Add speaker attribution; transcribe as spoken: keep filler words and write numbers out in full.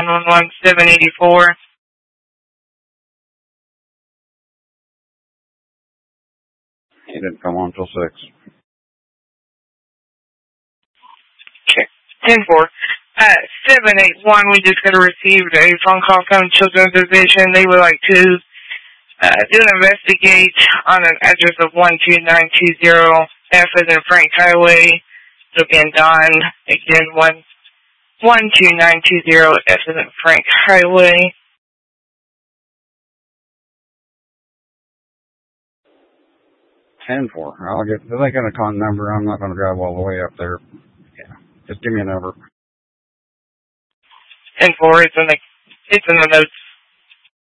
Speaker 1: one one seven eighty-four.
Speaker 2: He didn't come on until six.
Speaker 1: Okay. ten four. Uh, seven eight one, we just got received a phone call from Children's Division. They would like to uh, do an investigate on an address of one two nine two zero F as in Frank Highway. So again, Don, again, one one two nine two zero F as in Frank Highway.
Speaker 2: ten four. I'll get, they got a con number. I'm not going to drive all the way up there. Yeah. Just give me a number.
Speaker 1: ten four, it's in the, it's in the notes.